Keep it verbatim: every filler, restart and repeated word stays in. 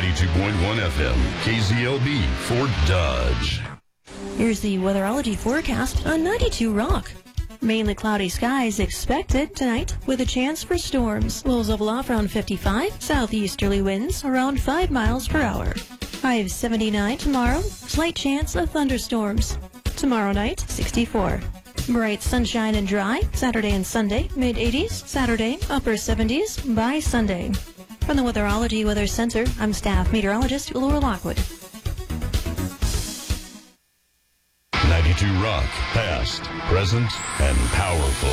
ninety-two point one F M, K Z L B, Fort Dodge. Here's the weatherology forecast on ninety-two Rock. Mainly cloudy skies expected tonight with a chance for storms. Lows of aloft around fifty-five, southeasterly winds around five miles per hour. High of seventy-nine tomorrow, slight chance of thunderstorms. Tomorrow night, sixty-four. Bright sunshine and dry, Saturday and Sunday, mid eighties, Saturday, upper seventies by Sunday. From the Weatherology Weather Center, I'm staff meteorologist Laura Lockwood. ninety-two Rock, past, present, and powerful.